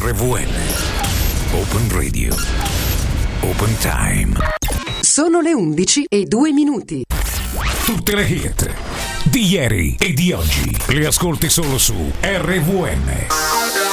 RVN. Open Radio. Open Time. Sono le 11:02. Tutte le hit di ieri e di oggi le ascolti solo su RVN.